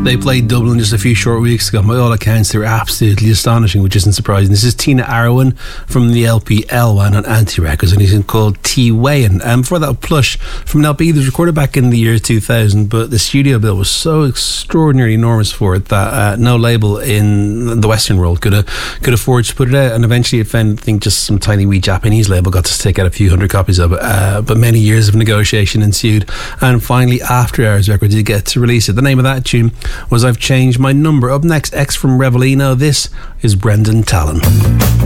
They played Dublin just a few short weeks ago. By all accounts, they were absolutely astonishing, which isn't surprising. This is Tina Arwen from the LP Elwan on Anti Records, and he's called T Wayan. Before that, Plush from an LP that was recorded back in the year 2000, but the studio bill was so extraordinarily enormous for it that no label in the Western world could afford to put it out, and eventually it found, I think, just some tiny wee Japanese label got to stick out a few hundred copies of it, but many years of negotiation ensued, and finally After Hours Records did get to release it. The name of that tune was I've Changed My Number. Up next, X from Revelino. This is Brendan Talon.